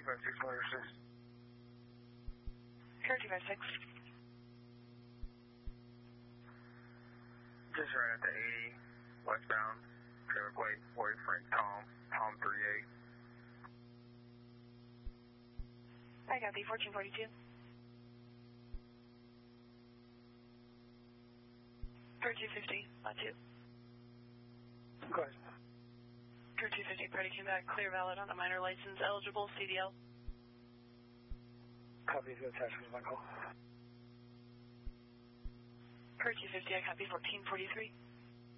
256. Car 256. Just right at the 80, westbound, trailer plate, Warrior Frank Tom 38. I got the 1442. Car 250, lot 2. Go ahead. Car 250, party came back, clear valid on a minor license, eligible, CDL. Copy, the attachment of my call. Car 250, I copy 1443.